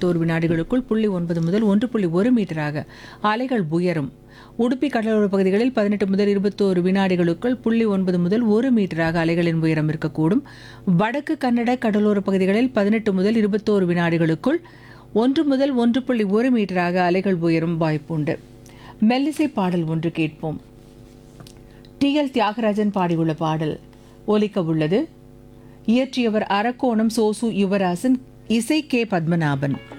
21 வினாடிகளுக்குள் 0.9 முதல் 1.1 மீட்டராக அலைகள் உயரும். உடுப்பி கடலோர பகுதிகளில் 18 முதல் 21 வினாடிகளுக்குள் 0.9 முதல் 1 மீட்டராக அலைகளின் உயரம் இருக்கக்கூடும். வடக்கு கன்னட கடலோர பகுதிகளில் 18 முதல் 21 வினாடிகளுக்குள் 1 முதல் 1.1 மீட்டராக அலைகள் உயரும் வாய்ப்புண்டு. மெல்லிசை பாடல் ஒன்று கேட்போம். டி.எல். தியாகராஜன் பாடியுள்ள பாடல் ஒலிக்க உள்ளது. இயற்றியவர் அரக்கோணம் சோசு யுவராசன், இசை கே. பத்மநாபன்.